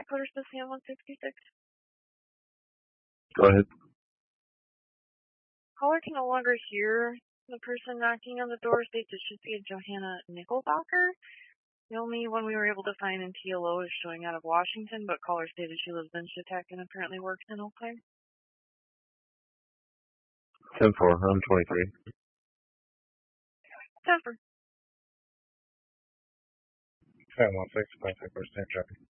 Coder System 166. Go ahead. Caller can no longer hear the person knocking on the door. States it should be a Johanna Nickelbacher. The only one we were able to find in TLO is showing out of Washington, but caller stated she lives in Shiitake and apparently works in Eau Claire. 10-4, I'm 23. 10-4. 10-1-6, contact first name, Jackie.